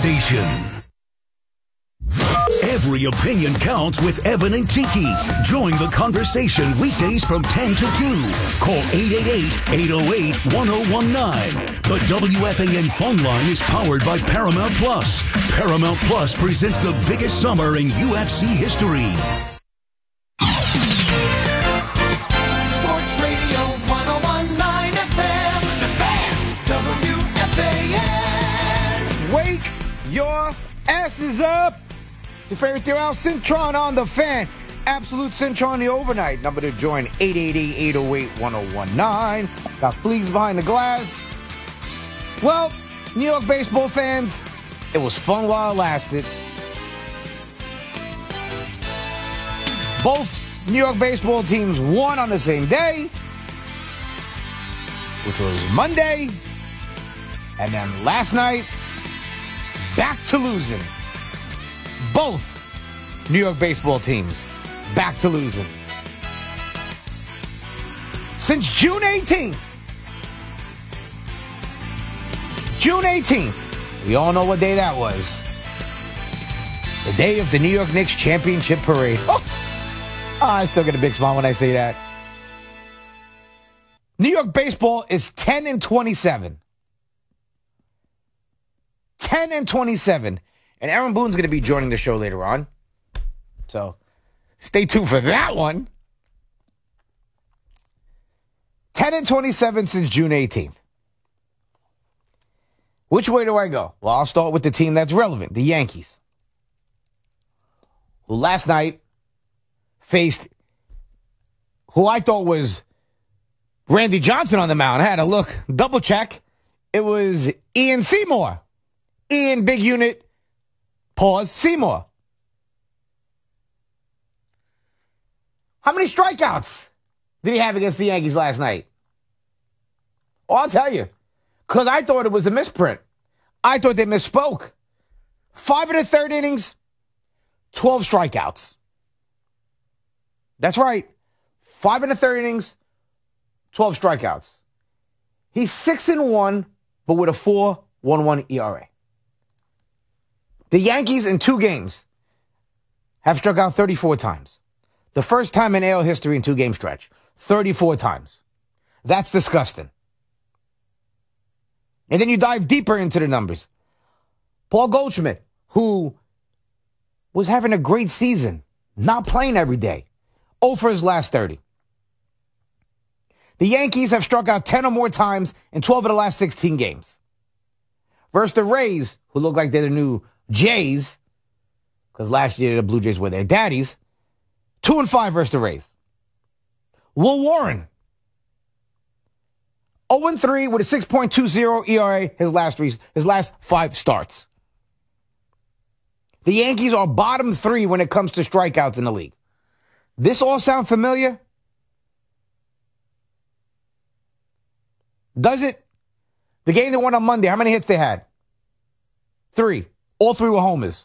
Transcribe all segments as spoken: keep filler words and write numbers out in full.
Conversation. Every opinion counts with Evan and Tiki. Join the conversation weekdays from ten to two. Call eight eight eight, eight oh eight, one oh one nine. The W F A N phone line is powered by Paramount Plus. Paramount Plus presents the biggest summer in U F C history. Sports Radio one oh one point nine F M. The Fan. W F A N. Wake your asses up. Your favorite Al Cintron on the Fan. Absolute Cintron the overnight. Number to join eight eight eight, eight oh eight, one oh one nine. Got fleas behind the glass. Well, New York baseball fans, it was fun while it lasted. Both New York baseball teams won on the same day, which was Monday. And then last night, back to losing. Both New York baseball teams back to losing. Since June eighteenth. June eighteenth. We all know what day that was. The day of the New York Knicks championship parade. Oh, I still get a big smile when I say that. New York baseball is ten and twenty-seven. ten and twenty-seven. And Aaron Boone's going to be joining the show later on. So stay tuned for that one. ten and twenty-seven since June eighteenth. Which way do I go? Well, I'll start with the team that's relevant, the Yankees, who last night faced who I thought was Randy Johnson on the mound. I had a look, double check. It was Ian Seymour. Ian, big unit. Pause, Seymour. How many strikeouts did he have against the Yankees last night? Oh, I'll tell you. Because I thought it was a misprint. I thought they misspoke. Five in the third innings, twelve strikeouts. That's right. Five in the third innings, twelve strikeouts. He's six and one, but with a four point one one E R A. The Yankees in two games have struck out thirty-four times. The first time in A L history in two-game stretch. thirty-four times. That's disgusting. And then you dive deeper into the numbers. Paul Goldschmidt, who was having a great season, not playing every day, oh for his last thirty. The Yankees have struck out ten or more times in twelve of the last sixteen games. Versus the Rays, who look like they're the new Jays, because last year the Blue Jays were their daddies, two and five versus the Rays. Will Warren, oh and three with a six point two oh E R A his last three, his last five starts. The Yankees are bottom three when it comes to strikeouts in the league. This all sound familiar? Does it? The game they won on Monday, how many hits they had? Three. All three were homers.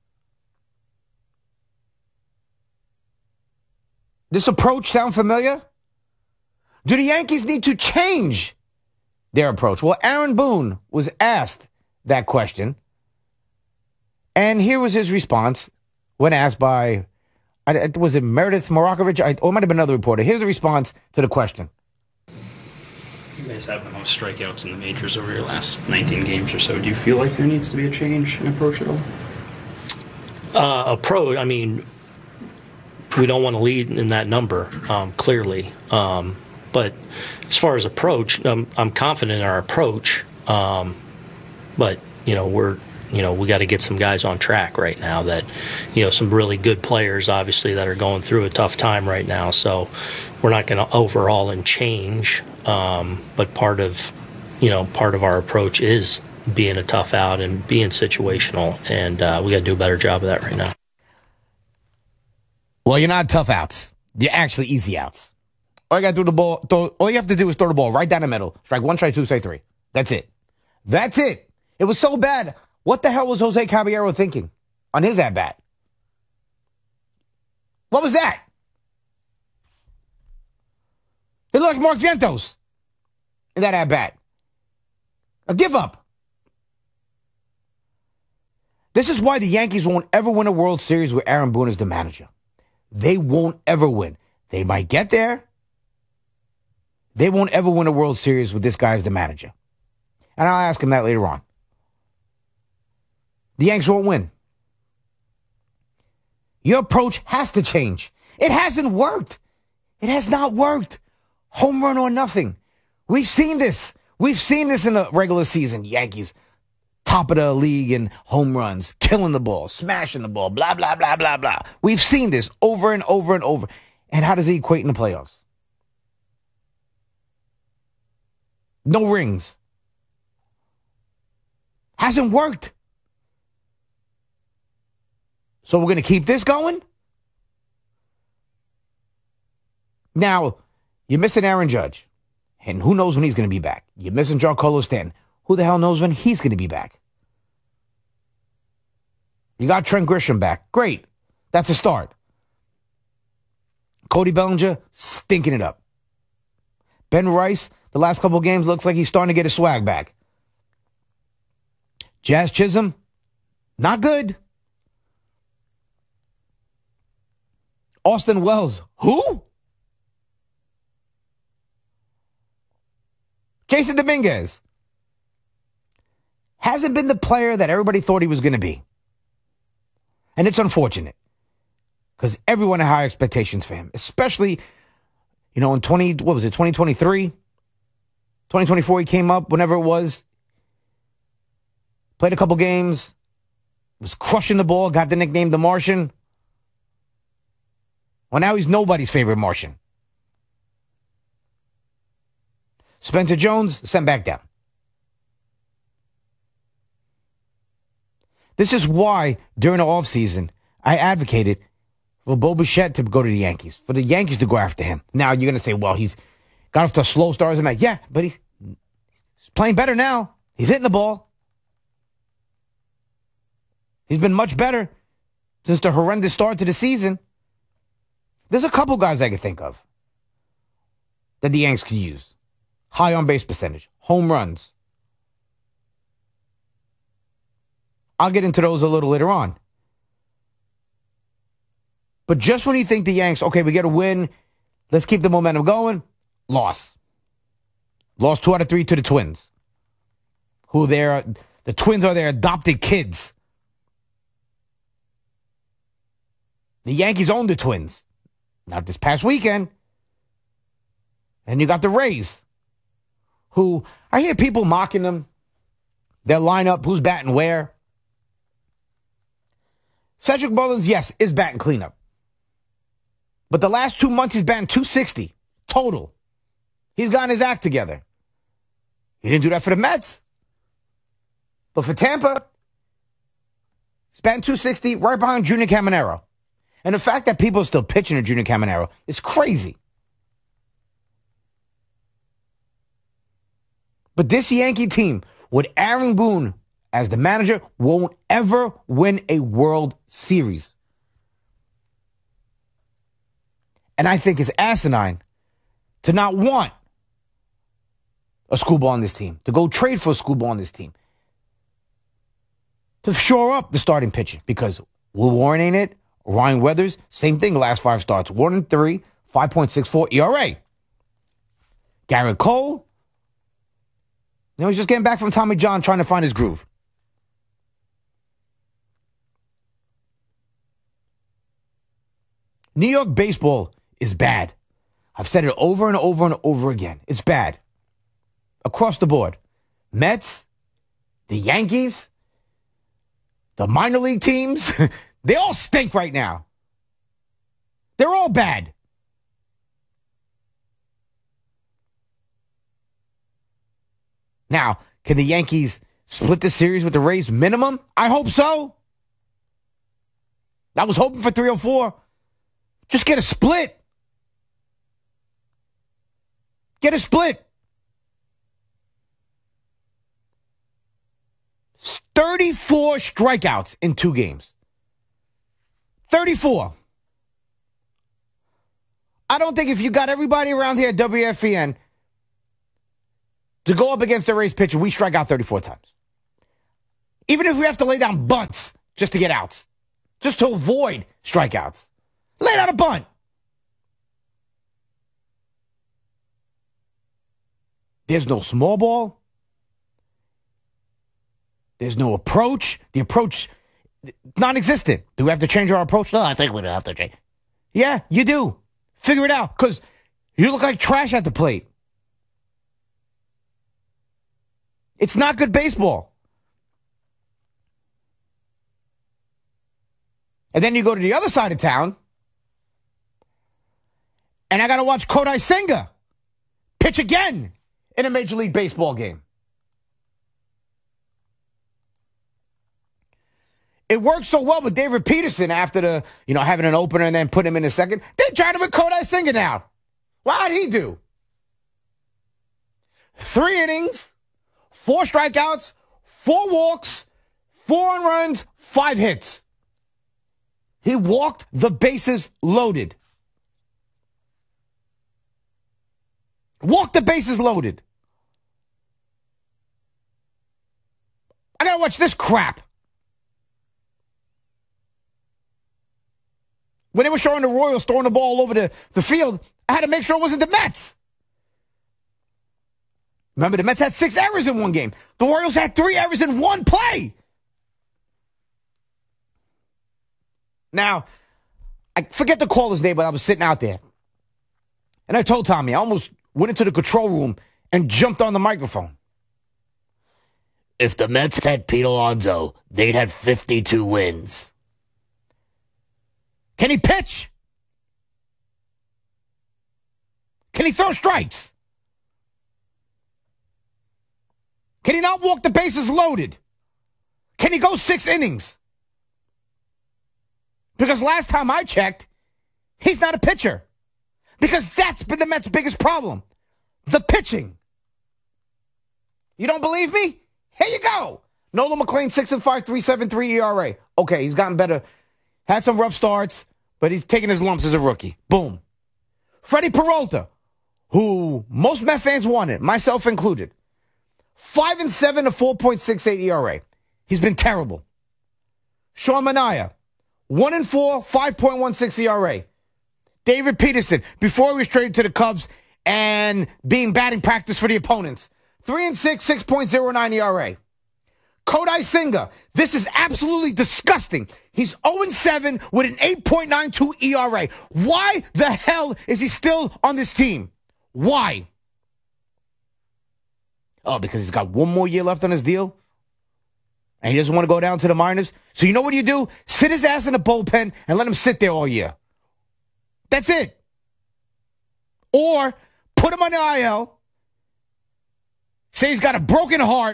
This approach sound familiar? Do the Yankees need to change their approach? Well, Aaron Boone was asked that question. And here was his response when asked by, was it Meredith Marakovich? Or it might have been another reporter. Here's the response to the question. You guys have the most strikeouts in the majors over your last nineteen games or so. Do you feel like there needs to be a change in approach at all? Uh, approach, I mean, we don't want to lead in that number, um, clearly. Um, but as far as approach, um, I'm confident in our approach. Um, but, you know, we're, you know, we got to get some guys on track right now that, you know, some really good players, obviously, that are going through a tough time right now. So we're not going to overhaul and change. Um, but part of, you know, part of our approach is being a tough out and being situational. And uh, we got to do a better job of that right now. Well, you're not tough outs. You're actually easy outs. All you got to do the ball, throw, all you have to do is throw the ball right down the middle. Strike one, strike two, strike three. That's it. That's it. It was so bad. What the hell was Jose Caballero thinking on his at-bat? What was that? He looked like Mark Vientos in that at-bat. A give up. This is why the Yankees won't ever win a World Series with Aaron Boone as the manager. They won't ever win. They might get there. They won't ever win a World Series with this guy as the manager. And I'll ask him that later on. The Yanks won't win. Your approach has to change. It hasn't worked. It has not worked. Home run or nothing. We've seen this. We've seen this in the regular season. Yankees, top of the league in home runs, killing the ball, smashing the ball, blah, blah, blah, blah, blah. We've seen this over and over and over. And how does he equate in the playoffs? No rings. Hasn't worked. So we're going to keep this going? Now, you're missing Aaron Judge. And who knows when he's going to be back? You're missing Giancarlo Stanton. Who the hell knows when he's going to be back? You got Trent Grisham back. Great. That's a start. Cody Bellinger, stinking it up. Ben Rice, the last couple of games, looks like he's starting to get his swag back. Jazz Chisholm, not good. Austin Wells, who? Jason Dominguez hasn't been the player that everybody thought he was going to be. And it's unfortunate because everyone had high expectations for him, especially, you know, in twenty, what was it, twenty twenty-three? twenty twenty-four, he came up, whenever it was, played a couple games, was crushing the ball, got the nickname The Martian. Well, now he's nobody's favorite Martian. Spencer Jones, sent back down. This is why, during the offseason, I advocated for Bo Bichette to go to the Yankees, for the Yankees to go after him. Now, you're going to say, well, he's got off to a slow start as a match. Yeah, but he's, he's playing better now. He's hitting the ball. He's been much better since the horrendous start to the season. There's a couple guys I can think of that the Yanks could use. High on base percentage, home runs. I'll get into those a little later on. But just when you think the Yanks, okay, we get a win, let's keep the momentum going, loss. Lost two out of three to the Twins. Who they're, the Twins are their adopted kids. The Yankees own the Twins. Not this past weekend. And you got the Rays, who I hear people mocking them. Their lineup, who's batting where. Cedric Mullins, yes, is batting cleanup. But the last two months he's batting two sixty total. He's gotten his act together. He didn't do that for the Mets. But for Tampa, he's batting two sixty right behind Junior Caminero. And the fact that people are still pitching to Junior Caminero is crazy. But this Yankee team, with Aaron Boone as the manager, won't ever win a World Series. And I think it's asinine to not want a screwball on this team, to go trade for a screwball on this team, to shore up the starting pitching, because Will Warren ain't it. Ryan Weathers, same thing, last five starts. one and three, five point six four E R A. Garrett Cole, you know, he's just getting back from Tommy John trying to find his groove. New York baseball is bad. I've said it over and over and over again. It's bad. Across the board. Mets, the Yankees, the minor league teams, they all stink right now. They're all bad. Now, can the Yankees split the series with the Rays minimum? I hope so. I was hoping for three or four. Just get a split. Get a split. thirty-four strikeouts in two games. thirty-four. I don't think if you got everybody around here at W F E N to go up against the Rays pitcher, we strike out thirty-four times. Even if we have to lay down bunts just to get outs, just to avoid strikeouts. Laid out a bunt. There's no small ball. There's no approach. The approach, non-existent. Do we have to change our approach? No, I think we don't have to change. Yeah, you do. Figure it out, because you look like trash at the plate. It's not good baseball. And then you go to the other side of town, and I got to watch Kodai Senga pitch again in a Major League Baseball game. It worked so well with David Peterson after the, you know, having an opener and then put him in a second. They tried it with Kodai Senga now. What'd he do? Three innings, four strikeouts, four walks, four runs, five hits. He walked the bases loaded. Walked the bases loaded. I gotta watch this crap. When they were showing the Royals throwing the ball all over the, the field, I had to make sure it wasn't the Mets. Remember, the Mets had six errors in one game. The Royals had three errors in one play. Now, I forget the caller's name, but I was sitting out there. And I told Tommy, I almost went into the control room and jumped on the microphone. If the Mets had Pete Alonso, they'd have fifty-two wins. Can he pitch? Can he throw strikes? Can he not walk the bases loaded? Can he go six innings? Because last time I checked, he's not a pitcher. Because that's been the Mets' biggest problem. The pitching. You don't believe me? Here you go. Nolan McLean, six and five, three seventy-three E R A. Okay, he's gotten better. Had some rough starts, but he's taking his lumps as a rookie. Boom. Freddie Peralta, who most Met fans wanted, myself included. Five and seven, a four point six eight E R A. He's been terrible. Sean Manaea, one and four, five point one six E R A. David Peterson, before he was traded to the Cubs and being batting practice for the opponents. Three and six, six point oh nine E R A. Kodai Senga, this is absolutely disgusting. He's oh and seven with an eight point nine two E R A. Why the hell is he still on this team? Why? Oh, because he's got one more year left on his deal? And he doesn't want to go down to the minors? So you know what you do? Sit his ass in the bullpen and let him sit there all year. That's it. Or put him on the I L. Say he's got a broken heart.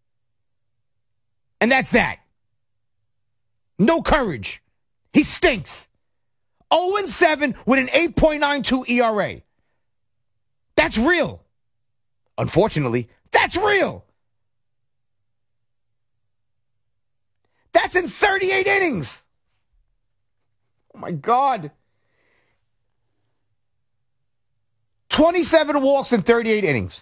And that's that. No courage. He stinks. oh and seven with an eight point nine two E R A. That's real. Unfortunately, that's real. That's in thirty-eight innings. Oh, my God. twenty-seven walks in thirty-eight innings.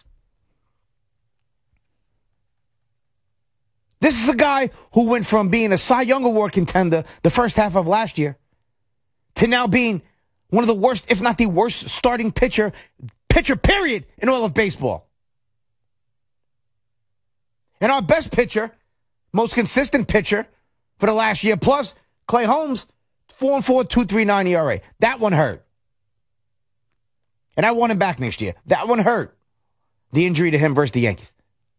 This is a guy who went from being a Cy Young Award contender the first half of last year to now being one of the worst, if not the worst, starting pitcher, pitcher period, in all of baseball. And our best pitcher, most consistent pitcher for the last year plus, Clay Holmes, four and four, two point three nine E R A. That one hurt. And I want him back next year. That one hurt. The injury to him versus the Yankees.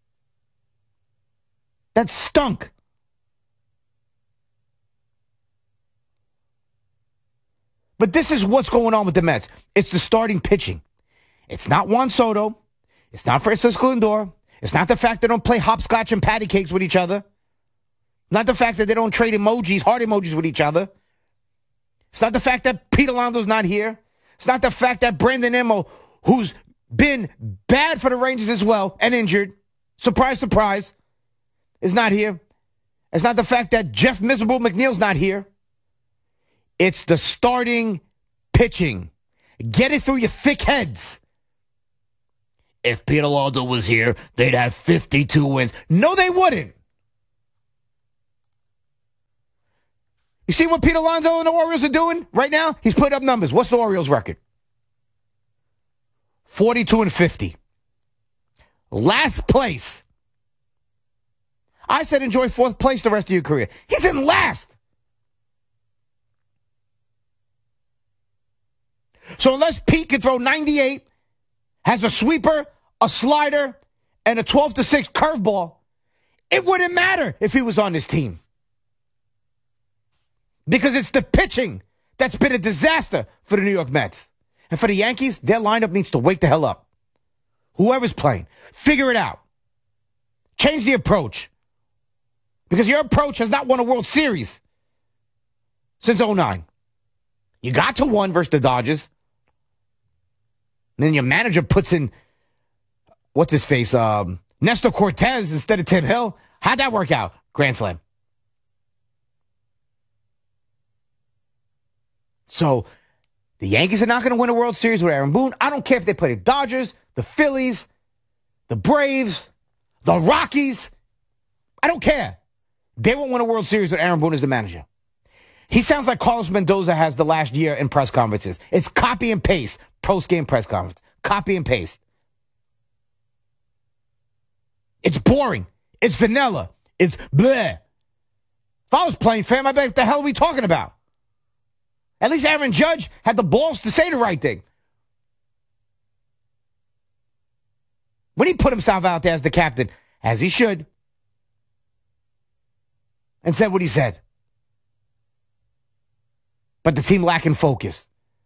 That stunk. But this is what's going on with the Mets. It's the starting pitching. It's not Juan Soto. It's not Francisco Lindor. It's not the fact they don't play hopscotch and patty cakes with each other. Not the fact that they don't trade emojis, heart emojis with each other. It's not the fact that Pete Alonso's not here. It's not the fact that Brandon Nimmo, who's been bad for the Rangers as well and injured, surprise, surprise, is not here. It's not the fact that Jeff Miserable McNeil's not here. It's the starting pitching. Get it through your thick heads. If Pete Alonso was here, they'd have fifty-two wins. No, they wouldn't. You see what Pete Alonso and the Orioles are doing right now? He's putting up numbers. What's the Orioles record? forty-two and fifty. Last place. I said enjoy fourth place the rest of your career. He's in last. So unless Pete can throw ninety-eight, has a sweeper, a slider, and a twelve to six curveball, it wouldn't matter if he was on this team. Because it's the pitching that's been a disaster for the New York Mets. And for the Yankees, their lineup needs to wake the hell up. Whoever's playing, figure it out. Change the approach. Because your approach has not won a World Series since oh nine. You got to one versus the Dodgers. And then your manager puts in, what's his face, um, Nestor Cortez instead of Tim Hill. How'd that work out? Grand Slam. So the Yankees are not going to win a World Series with Aaron Boone. I don't care if they play the Dodgers, the Phillies, the Braves, the Rockies. I don't care. They won't win a World Series with Aaron Boone as the manager. He sounds like Carlos Mendoza has the last year in press conferences. It's copy and paste, post-game press conference. Copy and paste. It's boring. It's vanilla. It's bleh. If I was playing fam, I'd be like, what the hell are we talking about? At least Aaron Judge had the balls to say the right thing. When he put himself out there as the captain, as he should, and said what he said. But the team lacking focus.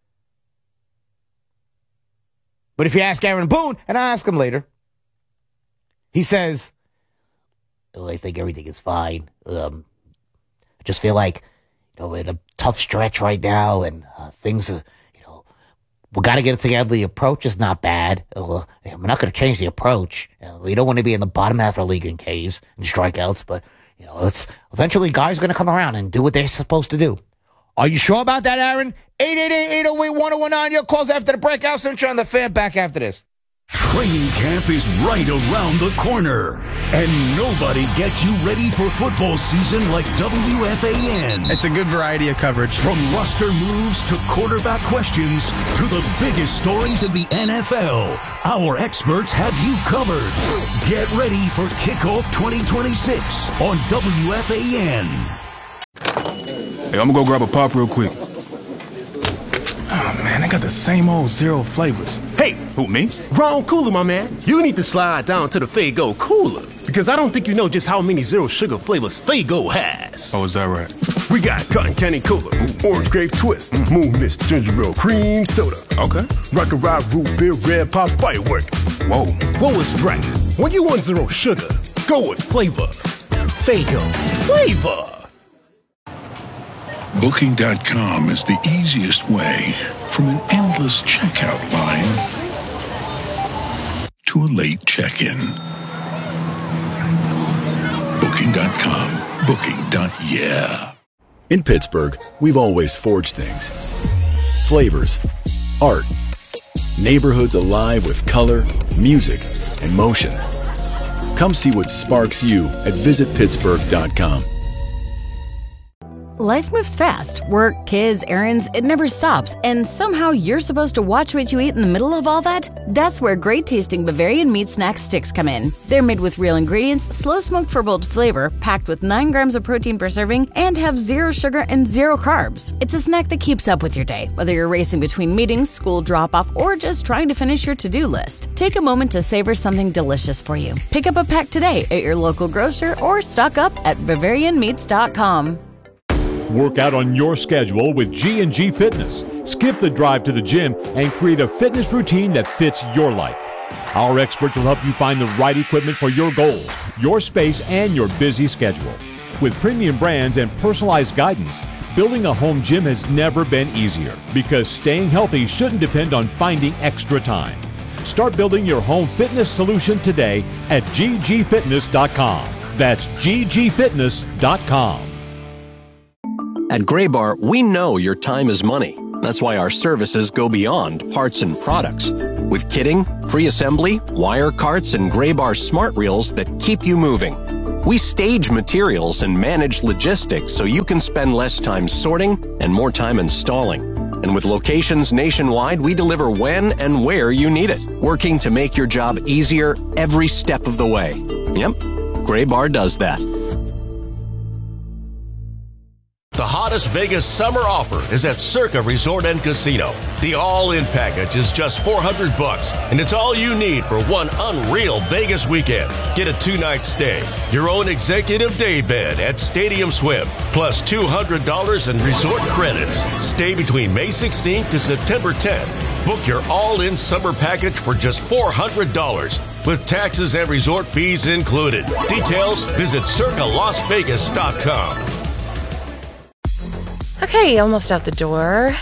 But if you ask Aaron Boone, and I'll ask him later, he says, oh, I think everything is fine. Um, I just feel like, you know, we're in a tough stretch right now, and uh, things are, you know, we got to get it together. The approach is not bad. Uh, we're not going to change the approach. Uh, we don't want to be in the bottom half of the league in Ks and strikeouts, but, you know, it's eventually guys are going to come around and do what they're supposed to do. Are you sure about that, Aaron? eight eight eight, eight oh eight, one oh one nine. Your calls after the break. Al Cintra on the Fan. Back after this. Training camp is right around the corner, and nobody gets you ready for football season like W F A N. It's a good variety of coverage. From roster moves to quarterback questions to the biggest stories in the N F L, our experts have you covered. Get ready for Kickoff twenty twenty-six on W F A N. Hey, I'm gonna go grab a pop real quick. Oh, man, they got the same old zero flavors. Hey! Who, me? Wrong cooler, my man. You need to slide down to the Faygo cooler, because I don't think you know just how many zero sugar flavors Faygo has. Oh, is that right? We got Cotton Candy Cooler, Orange Grape Twist, mm. Moon Mist Ginger Ale Cream Soda. Okay. Rock and Rock Root Beer Red Pop Firework. Whoa. What was right? When you want zero sugar, go with flavor. Faygo. Flavor. Booking dot com is the easiest way from an endless checkout line to a late check-in. Booking dot com. Booking. Yeah. In Pittsburgh, we've always forged things. Flavors, art, neighborhoods alive with color, music, and motion. Come see what sparks you at visit pittsburgh dot com. Life moves fast. Work, kids, errands, it never stops. And somehow you're supposed to watch what you eat in the middle of all that? That's where great tasting Bavarian meat snack sticks come in. They're made with real ingredients, slow smoked for bold flavor, packed with nine grams of protein per serving, and have zero sugar and zero carbs. It's a snack that keeps up with your day, whether you're racing between meetings, school drop-off, or just trying to finish your to-do list. Take a moment to savor something delicious for you. Pick up a pack today at your local grocer or stock up at bavarian meats dot com. Work out on your schedule with G and G Fitness. Skip the drive to the gym and create a fitness routine that fits your life. Our experts will help you find the right equipment for your goals, your space, and your busy schedule. With premium brands and personalized guidance, building a home gym has never been easier because staying healthy shouldn't depend on finding extra time. Start building your home fitness solution today at G G fitness dot com. That's G G fitness dot com. At Graybar, we know your time is money. That's why our services go beyond parts and products. With kitting, pre-assembly, wire carts, and Graybar smart reels that keep you moving. We stage materials and manage logistics so you can spend less time sorting and more time installing. And with locations nationwide, we deliver when and where you need it, working to make your job easier every step of the way. Yep, Graybar does that. The hottest Vegas summer offer is at Circa Resort and Casino. The all-in package is just four hundred bucks, and it's all you need for one unreal Vegas weekend. Get a two-night stay, your own executive day bed at Stadium Swim, plus two hundred dollars in resort credits. Stay between May sixteenth to September tenth. Book your all-in summer package for just four hundred dollars, with taxes and resort fees included. Details, visit circa las vegas dot com. Okay, almost out the door.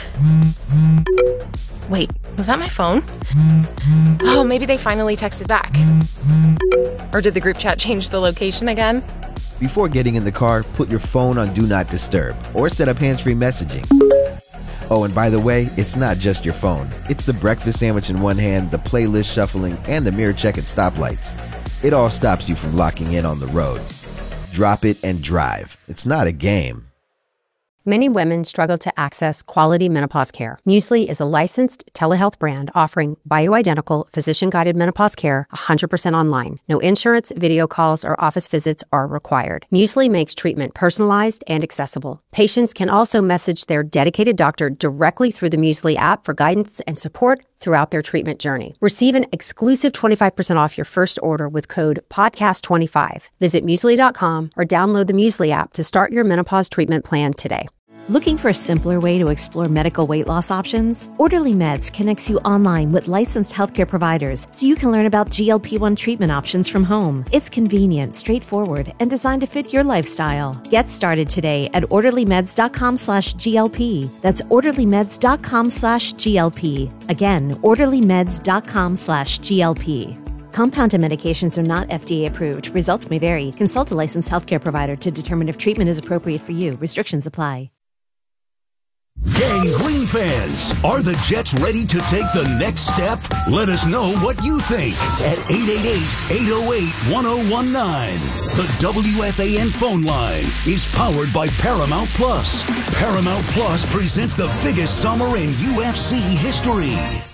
Wait, was that my phone? Oh, maybe they finally texted back. Or did the group chat change the location again? Before getting in the car, put your phone on Do Not Disturb or set up hands-free messaging. Oh, and by the way, it's not just your phone. It's the breakfast sandwich in one hand, the playlist shuffling, and the mirror check at stoplights. It all stops you from locking in on the road. Drop it and drive. It's not a game. Many women struggle to access quality menopause care. Muesli is a licensed telehealth brand offering bioidentical, physician-guided menopause care one hundred percent online. No insurance, video calls, or office visits are required. Muesli makes treatment personalized and accessible. Patients can also message their dedicated doctor directly through the Muesli app for guidance and support throughout their treatment journey. Receive an exclusive twenty-five percent off your first order with code podcast twenty-five. Visit muesli dot com or download the Muesli app to start your menopause treatment plan today. Looking for a simpler way to explore medical weight loss options? Orderly Meds connects you online with licensed healthcare providers so you can learn about G L P one treatment options from home. It's convenient, straightforward, and designed to fit your lifestyle. Get started today at orderly meds dot com slash G L P. That's orderly meds dot com slash G L P. Again, orderly meds dot com slash G L P. Compounded medications are not F D A approved. Results may vary. Consult a licensed healthcare provider to determine if treatment is appropriate for you. Restrictions apply. Gang Green fans, are the Jets ready to take the next step? Let us know what you think at eight eight eight, eight oh eight, one oh one nine. The W F A N phone line is powered by Paramount Plus. Paramount Plus presents the biggest summer in U F C history.